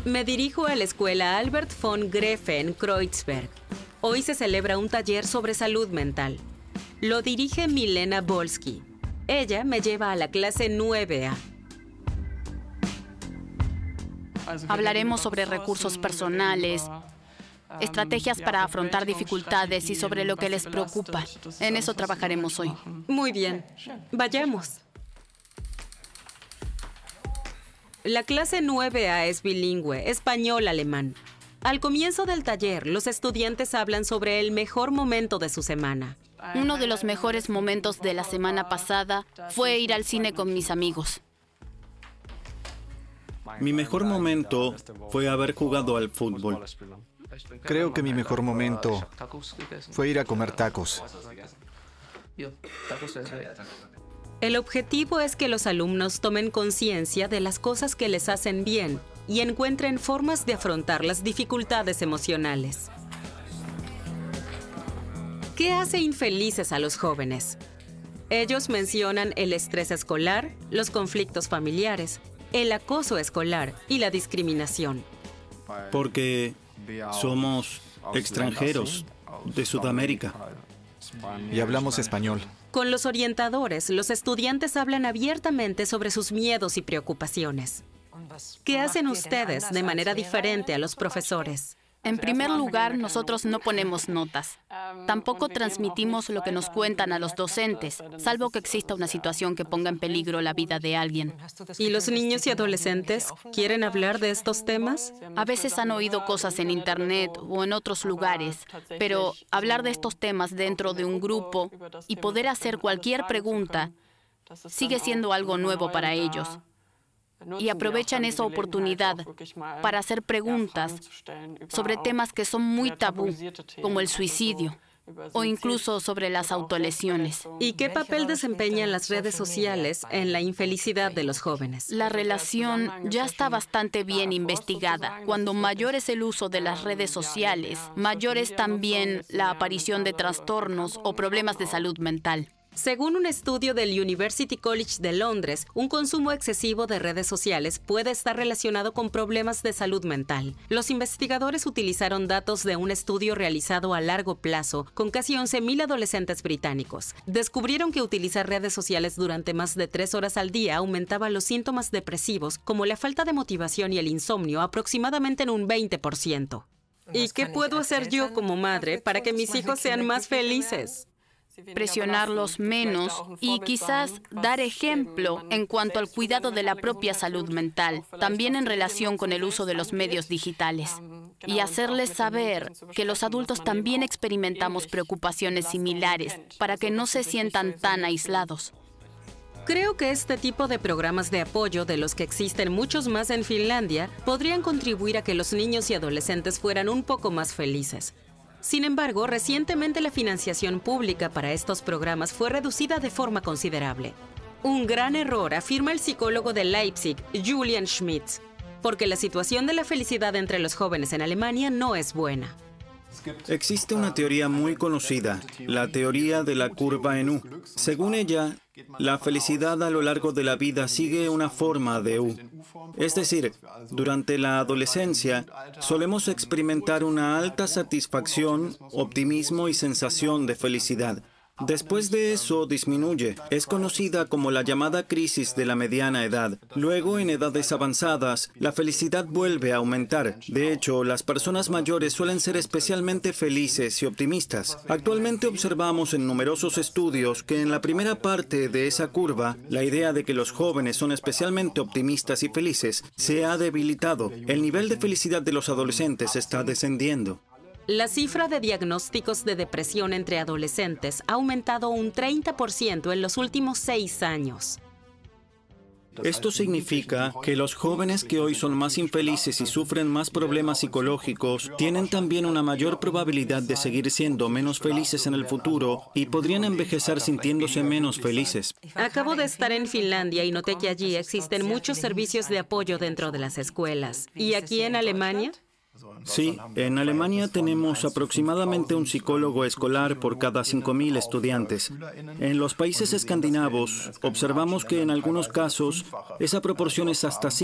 Me dirijo a la escuela Albert von Graefe en Kreuzberg. Hoy se celebra un taller sobre salud mental. Lo dirige Milena Bolski. Ella me lleva a la clase 9A. Hablaremos sobre recursos personales, estrategias para afrontar dificultades y sobre lo que les preocupa. En eso trabajaremos hoy. Muy bien. Vayamos. La clase 9A es bilingüe, español-alemán. Al comienzo del taller, los estudiantes hablan sobre el mejor momento de su semana. Uno de los mejores momentos de la semana pasada fue ir al cine con mis amigos. Mi mejor momento fue haber jugado al fútbol. Creo que mi mejor momento fue ir a comer tacos. El objetivo es que los alumnos tomen conciencia de las cosas que les hacen bien y encuentren formas de afrontar las dificultades emocionales. ¿Qué hace infelices a los jóvenes? Ellos mencionan el estrés escolar, los conflictos familiares, el acoso escolar y la discriminación. Porque somos extranjeros de Sudamérica. Y hablamos español. Con los orientadores, los estudiantes hablan abiertamente sobre sus miedos y preocupaciones. ¿Qué hacen ustedes de manera diferente a los profesores? En primer lugar, nosotros no ponemos notas. Tampoco transmitimos lo que nos cuentan a los docentes, salvo que exista una situación que ponga en peligro la vida de alguien. ¿Y los niños y adolescentes quieren hablar de estos temas? A veces han oído cosas en Internet o en otros lugares, pero hablar de estos temas dentro de un grupo y poder hacer cualquier pregunta sigue siendo algo nuevo para ellos. Y aprovechan esa oportunidad para hacer preguntas sobre temas que son muy tabú, como el suicidio, o incluso sobre las autolesiones. ¿Y qué papel desempeñan las redes sociales en la infelicidad de los jóvenes? La relación ya está bastante bien investigada. Cuando mayor es el uso de las redes sociales, mayor es también la aparición de trastornos o problemas de salud mental. Según un estudio del University College de Londres, un consumo excesivo de redes sociales puede estar relacionado con problemas de salud mental. Los investigadores utilizaron datos de un estudio realizado a largo plazo con casi 11,000 adolescentes británicos. Descubrieron que utilizar redes sociales durante más de 3 horas al día aumentaba los síntomas depresivos, como la falta de motivación y el insomnio, aproximadamente en un 20%. ¿Y qué puedo hacer yo como madre para que mis hijos sean más felices? Presionarlos menos y quizás dar ejemplo en cuanto al cuidado de la propia salud mental, también en relación con el uso de los medios digitales. Y hacerles saber que los adultos también experimentamos preocupaciones similares para que no se sientan tan aislados. Creo que este tipo de programas de apoyo, de los que existen muchos más en Finlandia, podrían contribuir a que los niños y adolescentes fueran un poco más felices. Sin embargo, recientemente la financiación pública para estos programas fue reducida de forma considerable. Un gran error, afirma el psicólogo de Leipzig, Julian Schmitz, porque la situación de la felicidad entre los jóvenes en Alemania no es buena. Existe una teoría muy conocida, la teoría de la curva en U. Según ella, la felicidad a lo largo de la vida sigue una forma de U. Es decir, durante la adolescencia solemos experimentar una alta satisfacción, optimismo y sensación de felicidad. Después de eso disminuye. Es conocida como la llamada crisis de la mediana edad. Luego, en edades avanzadas, la felicidad vuelve a aumentar. De hecho, las personas mayores suelen ser especialmente felices y optimistas. Actualmente observamos en numerosos estudios que en la primera parte de esa curva, la idea de que los jóvenes son especialmente optimistas y felices se ha debilitado. El nivel de felicidad de los adolescentes está descendiendo. La cifra de diagnósticos de depresión entre adolescentes ha aumentado un 30% en los últimos 6 años. Esto significa que los jóvenes que hoy son más infelices y sufren más problemas psicológicos tienen también una mayor probabilidad de seguir siendo menos felices en el futuro y podrían envejecer sintiéndose menos felices. Acabo de estar en Finlandia y noté que allí existen muchos servicios de apoyo dentro de las escuelas. ¿Y aquí en Alemania? Sí, en Alemania tenemos aproximadamente un psicólogo escolar por cada 5,000 estudiantes. En los países escandinavos observamos que en algunos casos esa proporción es hasta 5.